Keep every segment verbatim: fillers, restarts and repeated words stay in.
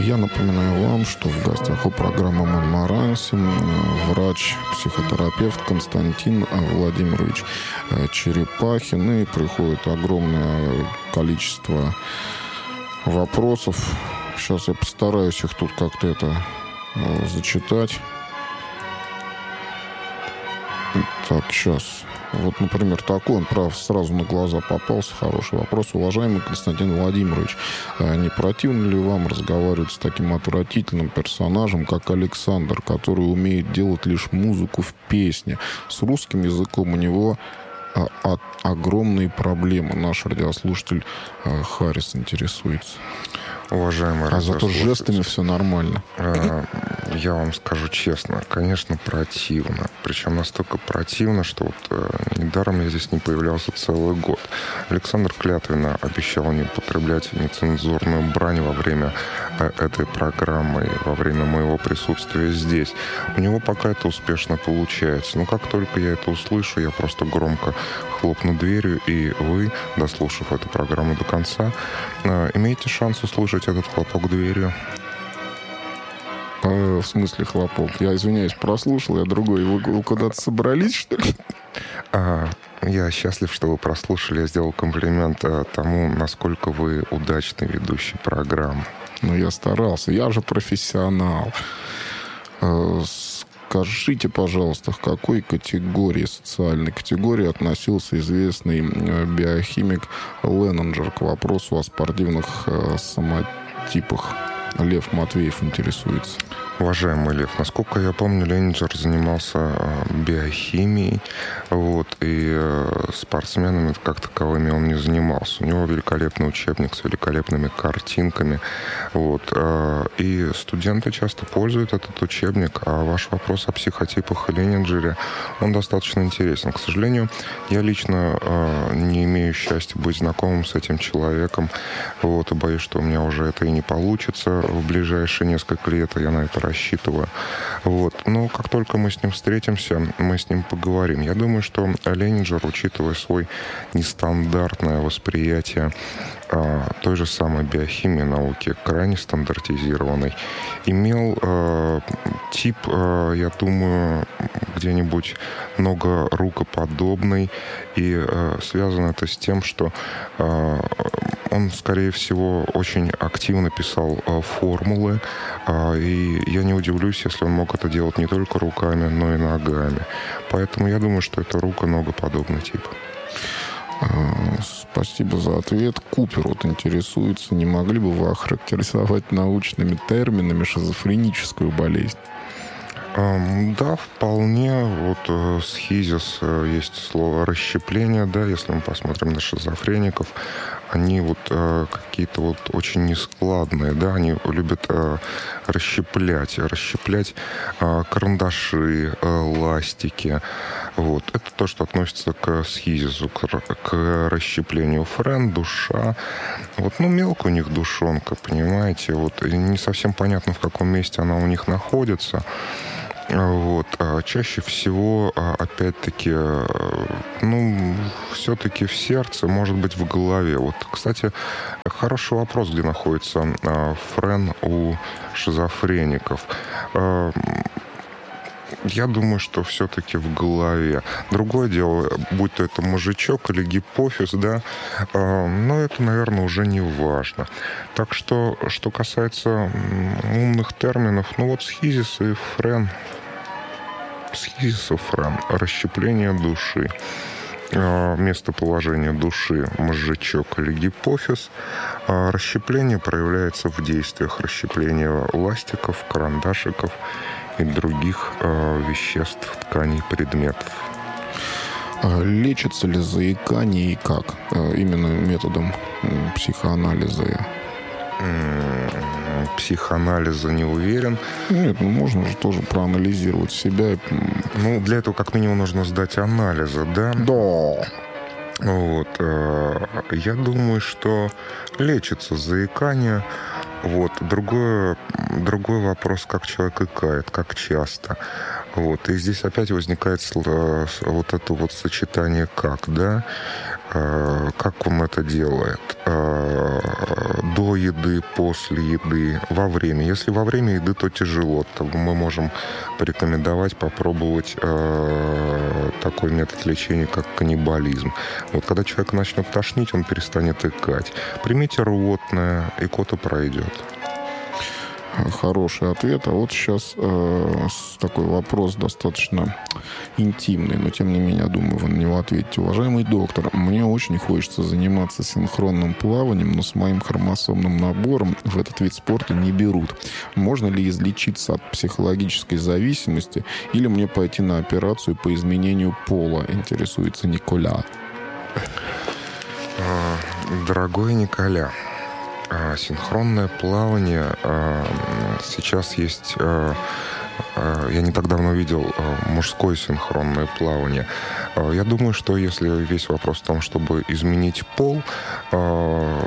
Я напоминаю вам, что в гостях у программы «Монмаранси» врач-психотерапевт Константин Владимирович Черепахин. И приходит огромное количество вопросов. Сейчас я постараюсь их тут как-то это зачитать. Так, сейчас... Вот, например, такой, он, прав, сразу на глаза попался. Хороший вопрос. Уважаемый Константин Владимирович, не противно ли вам разговаривать с таким отвратительным персонажем, как Александр, который умеет делать лишь музыку в песне? С русским языком у него а, а, огромные проблемы. Наш радиослушатель а, Харрис интересуется. Уважаемый а зато с жестами все нормально. Я вам скажу честно, конечно, противно. Причем настолько противно, что вот э, недаром я здесь не появлялся целый год. Александр клятвенно обещал не употреблять нецензурную брань во время э, этой программы, во время моего присутствия здесь. У него пока это успешно получается. Но как только я это услышу, я просто громко хлопну дверью, и вы, дослушав эту программу до конца, э, имеете шанс услышать этот хлопок дверью. В смысле хлопок? Я, извиняюсь, прослушал, я другой. Вы, вы куда-то собрались, что ли? А, я счастлив, что вы прослушали. Я сделал комплимент тому, насколько вы удачный ведущий программы. Ну, я старался. Я же профессионал. Скажите, пожалуйста, к какой категории, социальной категории относился известный биохимик Леннинджер к вопросу о спортивных самотипах? Лев Матвеев интересуется. Уважаемый Лев, насколько я помню, Леннинджер занимался биохимией, вот, и э, спортсменами как таковыми он не занимался. У него великолепный учебник с великолепными картинками, вот, э, и студенты часто пользуют этот учебник, а ваш вопрос о психотипах и Леннинджере, он достаточно интересен. К сожалению, я лично э, не имею счастья быть знакомым с этим человеком, вот, и боюсь, что у меня уже это и не получится в ближайшие несколько лет, я на это рассчитываю. Вот. Но как только мы с ним встретимся, мы с ним поговорим. Я думаю, что Леннинджер, учитывая свой нестандартное восприятие а, той же самой биохимии науки, крайне стандартизированной, имел а, тип, а, я думаю, где-нибудь многорукоподобный, и а, связано это с тем, что а, он, скорее всего, очень активно писал а, формулы, а, и я не удивлюсь, если он мог это делать не только руками, но и ногами. Поэтому я думаю, что это руко-ногоподобный тип. Спасибо за ответ. Купер вот интересуется, не могли бы вы охарактеризовать научными терминами шизофреническую болезнь? Да, вполне. Вот схизис есть слово расщепление, да, если мы посмотрим на шизофреников, они вот э, какие-то вот очень нескладные, да, они любят э, расщеплять, расщеплять э, карандаши, э, ластики, вот. Это то, что относится к схизису, к, к расщеплению. Френ, душа, вот, ну, мелкая у них душонка, понимаете, вот, и не совсем понятно, в каком месте она у них находится. Вот. А чаще всего, опять-таки, ну, все-таки в сердце, может быть, в голове. Вот, кстати, хороший вопрос, где находится френ у шизофреников. Я думаю, что все-таки в голове. Другое дело, будь то это мозжечок или гипофиз, да, но это, наверное, уже не важно. Так что, что касается умных терминов, ну вот схизис и френ, схизис и френ, расщепление души. Местоположение души, мозжечок или гипофиз. Расщепление проявляется в действиях расщепления ластиков, карандашиков и других э, веществ, тканей, предметов. Лечится ли заикание и как? Именно методом психоанализа? Психоанализа не уверен. Нет, ну можно же тоже проанализировать себя. Ну, для этого как минимум нужно сдать анализы, да? Да. Вот. Э, я думаю, что лечится заикание. Вот. Другой, другой вопрос, как человек икает, как часто. Вот. И здесь опять возникает вот это вот сочетание «как», да. как он это делает? До еды, после еды, во время. Если во время еды, то тяжело. То мы можем порекомендовать попробовать такой метод лечения, как каннибализм. Вот когда человек начнет тошнить, он перестанет икать. Примите рвотное, икота пройдет. Хороший ответ. А вот сейчас э, такой вопрос достаточно интимный, но тем не менее, я думаю, вы на него ответите. Уважаемый доктор, мне очень хочется заниматься синхронным плаванием, но с моим хромосомным набором в этот вид спорта не берут. Можно ли излечиться от психологической зависимости или мне пойти на операцию по изменению пола? Интересуется Николя. Дорогой Николя, синхронное плавание сейчас есть. Я не так давно видел мужское синхронное плавание. Я думаю, что если весь вопрос в том, чтобы изменить пол, я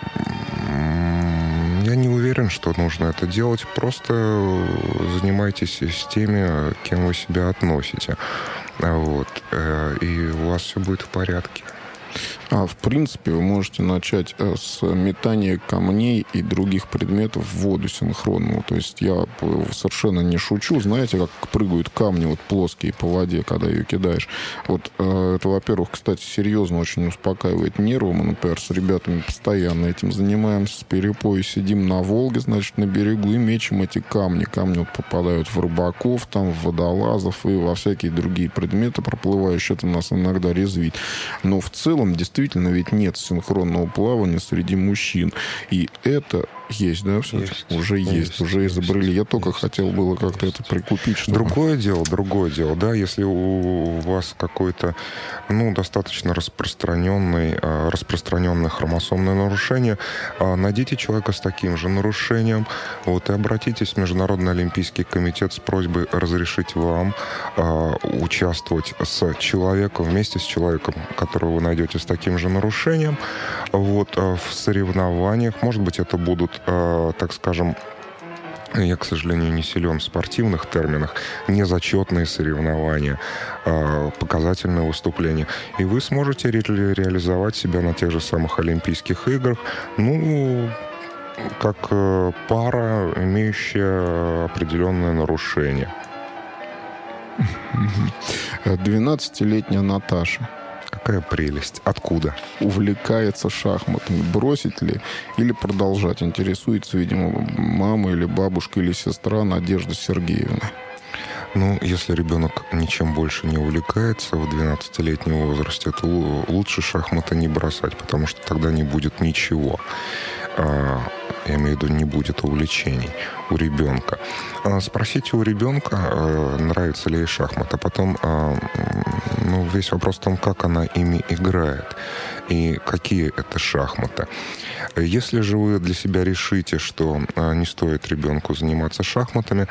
не уверен, что нужно это делать. Просто занимайтесь с теми, кем вы себя относите. Вот. И у вас все будет в порядке. А в принципе вы можете начать с метания камней и других предметов в воду синхронную. То есть я совершенно не шучу. Знаете, как прыгают камни вот плоские по воде, когда ее кидаешь? Вот это, во-первых, кстати, серьезно очень успокаивает нервы. Мы, например, с ребятами постоянно этим занимаемся. С перепоя сидим на Волге, значит, на берегу и мечем эти камни. Камни вот попадают в рыбаков, там, в водолазов и во всякие другие предметы проплывающие. Это нас иногда резвит. Но в целом, действительно, ведь нет синхронного плавания среди мужчин. И это есть, да, все есть, уже есть, есть уже изобрели. Есть, Я только есть, хотел было как-то есть. это прикупить. Чтобы... Другое дело, другое дело, да, если у вас какой-то, ну, достаточно распространенный, распространенное хромосомное нарушение, найдите человека с таким же нарушением, вот, и обратитесь в Международный олимпийский комитет с просьбой разрешить вам а, участвовать с человеком, вместе с человеком, которого вы найдете с таким же нарушением, вот, в соревнованиях. Может быть, это будут, так скажем, я, к сожалению, не силен в спортивных терминах, незачетные соревнования, показательные выступления. И вы сможете ре- реализовать себя на тех же самых Олимпийских играх, ну, как пара, имеющая определенное нарушение. двенадцатилетняя Наташа. Какая прелесть. Откуда? Увлекается шахматами. Бросить ли или продолжать? Интересуется, видимо, мама или бабушка или сестра Надежда Сергеевна. Ну, если ребенок ничем больше не увлекается в двенадцатилетнем возрасте, то лучше шахматы не бросать, потому что тогда не будет ничего. Я имею в виду, не будет увлечений у ребенка. Спросите у ребенка, нравится ли ей шахматы. Потом, ну, весь вопрос в том, как она ими играет и какие это шахматы. Если же вы для себя решите, что не стоит ребенку заниматься шахматами,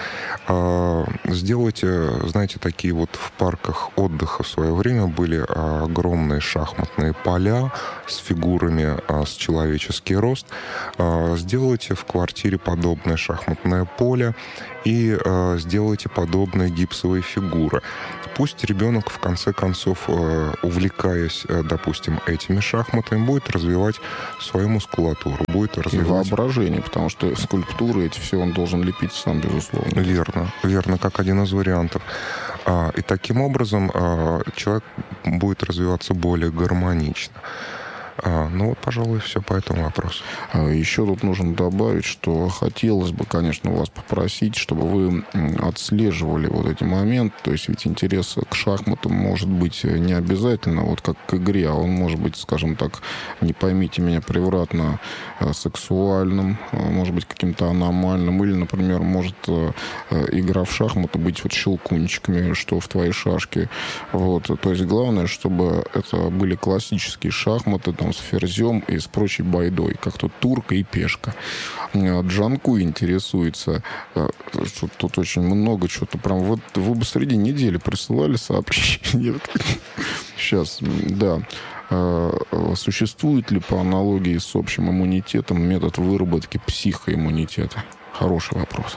сделайте, знаете, такие вот в парках отдыха в свое время были огромные шахматные поля с фигурами с человеческий рост. Сделайте в квартире подобное шахматное поле и сделайте подобные гипсовые фигуры. Пусть ребенок, в конце концов, увлекаясь, допустим, этими шахматами, будет развивать свою мускулатуру, будет развивать... И воображение, потому что скульптуры эти все он должен лепить сам, безусловно. Верно, верно, как один из вариантов. И таким образом человек будет развиваться более гармонично. А, ну вот, пожалуй, все по этому вопросу. Еще тут нужно добавить, что хотелось бы, конечно, вас попросить, чтобы вы отслеживали вот эти моменты. То есть ведь интерес к шахматам может быть не обязательно вот как к игре, а он может быть, скажем так, не поймите меня превратно, сексуальным, может быть каким-то аномальным, или, например, может игра в шахматы быть вот щелкунчиками, что в твоей шашке. Вот. То есть главное, чтобы это были классические шахматы, там, с ферзем и с прочей байдой, как тут турка и пешка. Джанку интересуется, что тут очень много чего-то. Прям вот вы бы среди недели присылали сообщения. Сейчас, да. Существует ли по аналогии с общим иммунитетом метод выработки психоиммунитета? Хороший вопрос.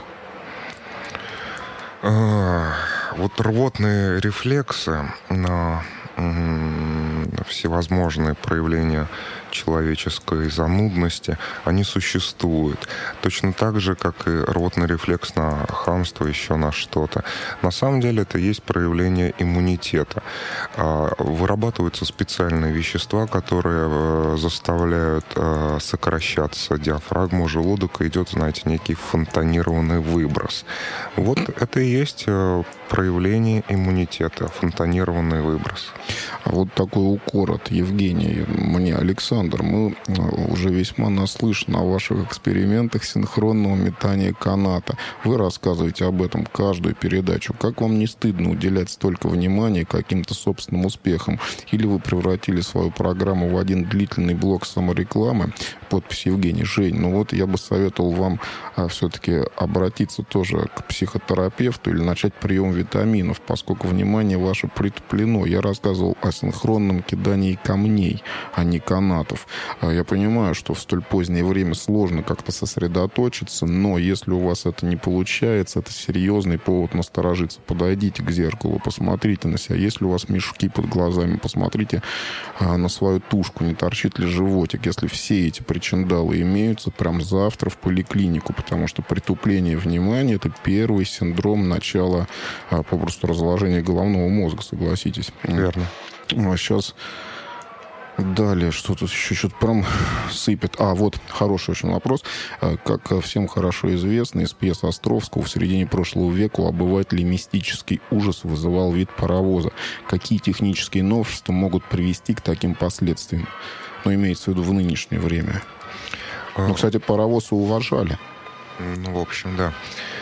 Вот рвотные рефлексы, но всевозможные проявления человеческой занудности, они существуют. Точно так же, как и рвотный рефлекс на хамство, еще на что-то. На самом деле это есть проявление иммунитета. Вырабатываются специальные вещества, которые заставляют сокращаться диафрагму, желудок, и идет, знаете, некий фонтанированный выброс. Вот это и есть проявление иммунитета, фонтанированный выброс. А вот такой укор от Евгения мне. Александр, мы уже весьма наслышаны о ваших экспериментах синхронного метания каната. Вы рассказываете об этом каждую передачу. Как вам не стыдно уделять столько внимания каким-то собственным успехам? Или вы превратили свою программу в один длительный блок саморекламы? Подпись Евгений. Жень, ну вот я бы советовал вам а, все-таки обратиться тоже к психотерапевту или начать прием витаминов, поскольку внимание ваше притуплено. Я рассказывал о синхронном кидании камней, а не канатов. Я понимаю, что в столь позднее время сложно как-то сосредоточиться, но если у вас это не получается, это серьезный повод насторожиться. Подойдите к зеркалу, посмотрите на себя. Если у вас мешки под глазами, посмотрите а, на свою тушку, не торчит ли животик. Если все эти причиндалы имеются, прям завтра в поликлинику, потому что притупление внимания — это первый синдром начала а, попросту разложения головного мозга, согласитесь. Верно. А сейчас далее, что тут еще что-то прям сыпет. А, вот, хороший очень вопрос. Как всем хорошо известно, из пьес Островского в середине прошлого века у обывателей мистический ужас вызывал вид паровоза. Какие технические новшества могут привести к таким последствиям? Ну, имеется в виду в нынешнее время. Ну, кстати, паровозы уважали. Ну, в общем, да.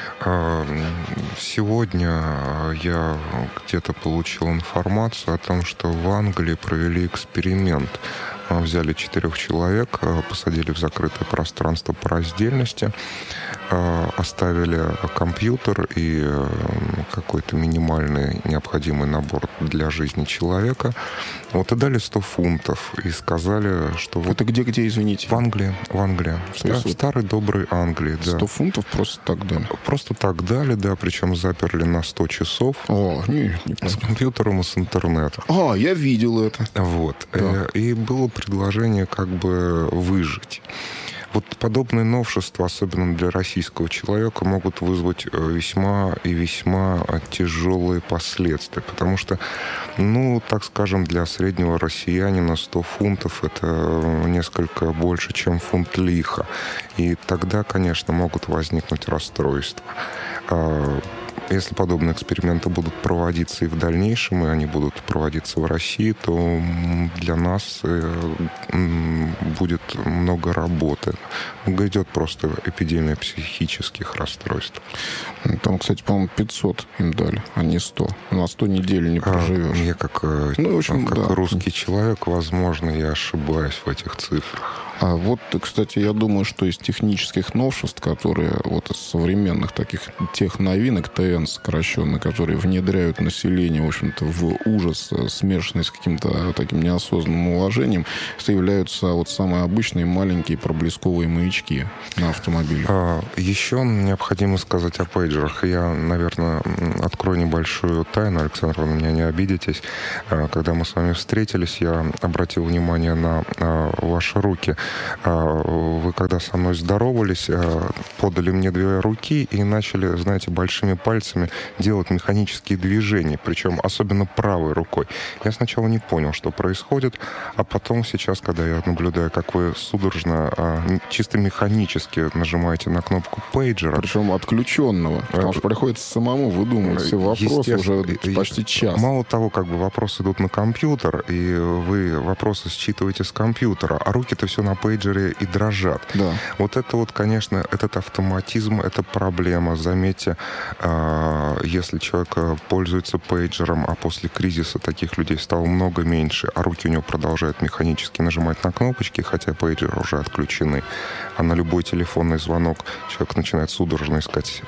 Сегодня я где-то получил информацию о том, что в Англии провели эксперимент. Взяли четырех человек, посадили в закрытое пространство по раздельности, оставили компьютер и какой-то минимальный необходимый набор для жизни человека. Вот и дали сто фунтов и сказали, что... Вот это где-где, извините? В Англии. В Англии. В старой доброй Англии, да. сто фунтов просто так дали? Просто так дали, да, причем заперли на сто часов. О, не, не с компьютером и с интернетом. А, я видел это. Вот. Да. И было предложение как бы выжить. Вот подобные новшества, особенно для российского человека, могут вызвать весьма и весьма тяжелые последствия. Потому что, ну, так скажем, для среднего россиянина сто фунтов – это несколько больше, чем фунт лиха. И тогда, конечно, могут возникнуть расстройства. Если подобные эксперименты будут проводиться и в дальнейшем, и они будут проводиться в России, то для нас будет много работы. Идет просто эпидемия психических расстройств. Там, кстати, по-моему, пятьсот им дали, а не сто. На сто недель не проживешь. А, я как, ну, в общем, как да. русский человек, возможно, я ошибаюсь в этих цифрах. А вот, кстати, я думаю, что из технических новшеств, которые вот из современных таких техновинок, ТН сокращенно, которые внедряют население, в общем-то, в ужас, смешанный с каким-то таким неосознанным уложением, это являются вот самые обычные маленькие проблесковые маячки на автомобиле. А, еще необходимо сказать о пейджерах. Я, наверное, открою небольшую тайну, Александр, вы на меня не обидитесь. Когда мы с вами встретились, я обратил внимание на ваши руки. Вы, когда со мной здоровались, подали мне две руки и начали, знаете, большими пальцами делать механические движения, причем особенно правой рукой. Я сначала не понял, что происходит, а потом сейчас, когда я наблюдаю, как вы судорожно, чисто механически нажимаете на кнопку пейджера. Причем отключенного, потому что приходится самому выдумывать все вопросы уже почти час. Мало того, как бы вопросы идут на компьютер, и вы вопросы считываете с компьютера, а руки-то все на пейджере и дрожат. Да. Вот это вот, конечно, этот автоматизм, это проблема. Заметьте, если человек пользуется пейджером, а после кризиса таких людей стало много меньше, а руки у него продолжают механически нажимать на кнопочки, хотя пейджеры уже отключены, а на любой телефонный звонок человек начинает судорожно искать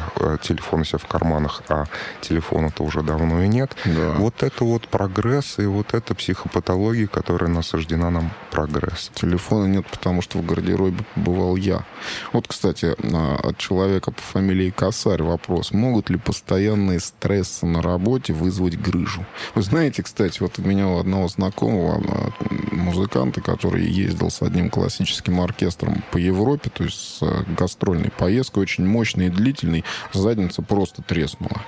телефон у себя в карманах, а телефона-то уже давно и нет. Да. Вот это вот прогресс, и вот это психопатология, которая насаждена нам прогресс. Телефона нет, потому что в гардеробе побывал я. Вот, кстати, от человека по фамилии Косарь вопрос. Могут ли постоянные стрессы на работе вызвать грыжу? Вы знаете, кстати, вот у меня у одного знакомого музыканта, который ездил с одним классическим оркестром по Европе, то есть с гастрольной поездкой, очень мощной и длительной, задница просто треснула.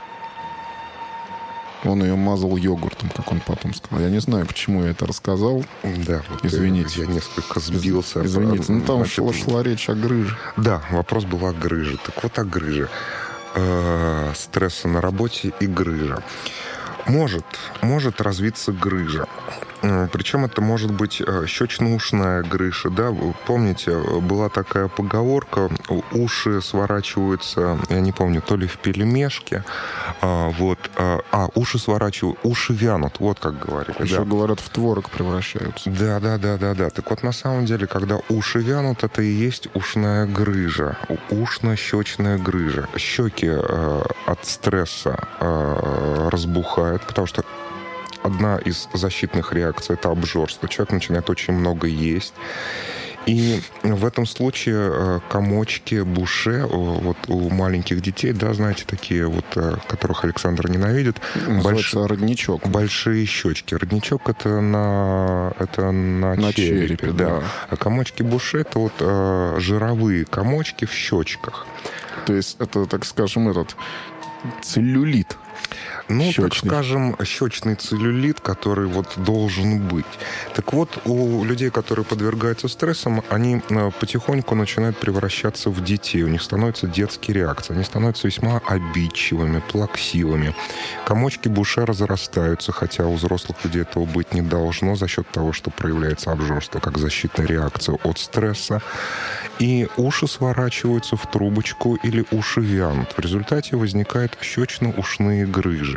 Он ее мазал йогуртом, как он потом сказал. Я не знаю, почему я это рассказал. Да, вот извините. Я несколько сбился. Извините. Ну, там шла, шла речь о грыже. Да, вопрос был о грыже. Так вот о грыже. Э-э, стресса на работе и грыжа. Может, может развиться грыжа. Причем это может быть щечно-ушная грыжа. Да? Вы помните, была такая поговорка: уши сворачиваются, я не помню, то ли в пельмешке, а, вот, а, а уши сворачивают, уши вянут, вот как говорили. Еще да. говорят, в творог превращаются. Да, да, да, да, да. Так вот, на самом деле, когда уши вянут, это и есть ушная грыжа, ушно-щечная грыжа. Щеки э, от стресса э, разбухают, потому что одна из защитных реакций – это обжорство. Человек начинает очень много есть. И в этом случае комочки буше вот у маленьких детей, да, знаете, такие вот, которых Александр ненавидит. Называется больш... родничок. Большие щечки. Родничок – это на, это на, на черепе. черепе да. Да. А комочки буше – это вот э, жировые комочки в щечках. То есть это, так скажем, этот целлюлит. Ну, щечный. Так скажем, щечный целлюлит, который вот должен быть. Так вот, у людей, которые подвергаются стрессам, они потихоньку начинают превращаться в детей. У них становятся детские реакции. Они становятся весьма обидчивыми, плаксивыми. Комочки буше разрастаются, хотя у взрослых людей этого быть не должно за счет того, что проявляется обжорство как защитная реакция от стресса. И уши сворачиваются в трубочку или уши вянут. В результате возникают щечно-ушные грыжи.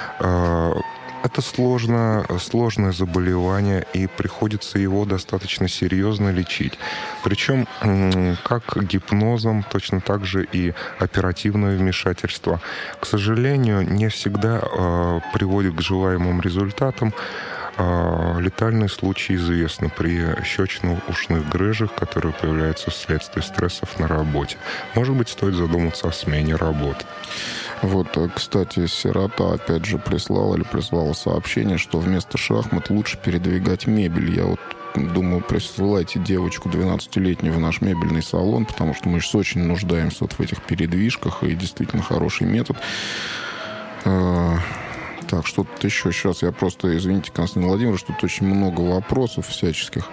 Это сложно, сложное заболевание, и приходится его достаточно серьезно лечить. Причем как гипнозом, точно так же и оперативное вмешательство. К сожалению, не всегда приводит к желаемым результатам. Летальные случаи известны при щечно-ушных грыжах, которые появляются вследствие стрессов на работе. Может быть, стоит задуматься о смене работы. Вот, кстати, сирота опять же прислала или прислала сообщение, что вместо шахмат лучше передвигать мебель. Я вот думаю, присылайте девочку двенадцатилетнюю в наш мебельный салон, потому что мы сейчас очень нуждаемся вот в этих передвижках, и действительно хороший метод. Так, что тут еще? Сейчас я просто, извините, Константин Владимирович, тут очень много вопросов всяческих.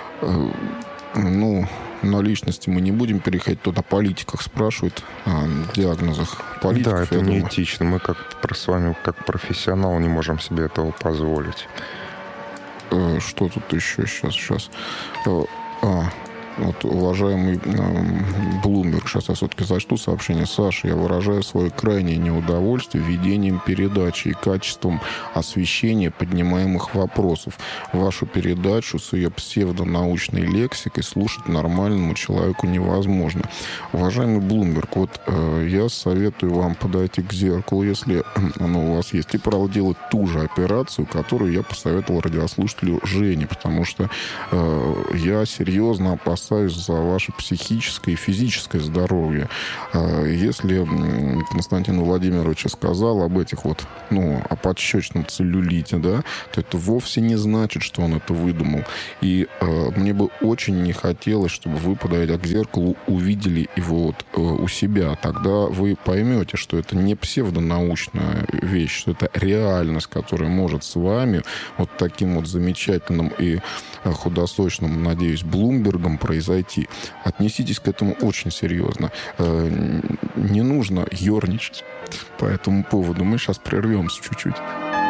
Ну, на личности мы не будем переходить. Тут о политиках спрашивают, о диагнозах политиков. Да, это неэтично. Мы как с вами, как профессионал, не можем себе этого позволить. Что тут еще сейчас? Сейчас. А, вот, уважаемый Блумберг, сейчас я все-таки зачту сообщение. Саша, я выражаю свое крайнее неудовольствие ведением передачи и качеством освещения поднимаемых вопросов. Вашу передачу с ее псевдонаучной лексикой слушать нормальному человеку невозможно. Уважаемый Блумберг, вот э, я советую вам подойти к зеркалу, если оно у вас есть, и проделать ту же операцию, которую я посоветовал радиослушателю Жене, потому что э, я серьезно опасаюсь за ваше психическое и физическое здоровье. Если Константин Владимирович сказал об этих вот, ну, о подщечном целлюлите, да, то это вовсе не значит, что он это выдумал. И э, мне бы очень не хотелось, чтобы вы, подойдя к зеркалу, увидели его вот э, у себя. Тогда вы поймете, что это не псевдонаучная вещь, что это реальность, которая может с вами вот таким вот замечательным и худосочным, надеюсь, Блумбергом произойти. Отнеситесь к этому очень серьезно. Не нужно ерничать по этому поводу. Мы сейчас прервемся чуть-чуть.